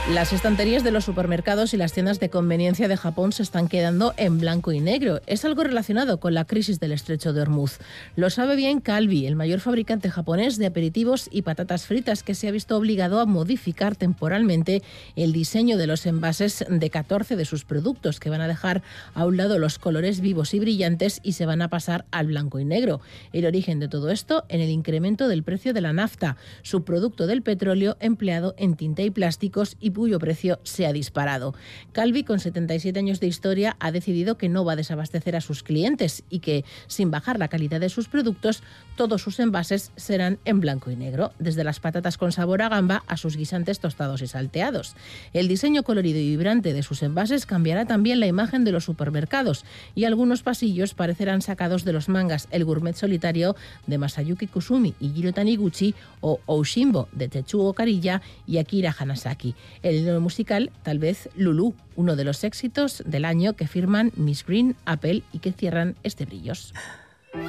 Las estanterías de los supermercados y las tiendas de conveniencia de Japón se están quedando en blanco y negro. Es algo relacionado con la crisis del estrecho de Hormuz. Lo sabe bien Calbee, el mayor fabricante japonés de aperitivos y patatas fritas, que se ha visto obligado a modificar temporalmente el diseño de los envases de 14 de sus productos, que van a dejar a un lado los colores vivos y brillantes y se van a pasar al blanco y negro. El origen de todo esto en el incremento del precio de la nafta, subproducto del petróleo empleado en tinta y plásticos y cuyo precio se ha disparado. Calbee, con 77 años de historia, ha decidido que no va a desabastecer a sus clientes y que, sin bajar la calidad de sus productos, todos sus envases serán en blanco y negro, desde las patatas con sabor a gamba a sus guisantes tostados y salteados. El diseño colorido y vibrante de sus envases cambiará también la imagen de los supermercados y algunos pasillos parecerán sacados de los mangas El gourmet solitario de Masayuki Kusumi y Jiro Taniguchi o Oshimbo de Tetsuo Kariya y Akira Hanasaki. El género musical, tal vez Lulu, uno de los éxitos del año que firman Miss Green, Apple y que cierran este Brillos.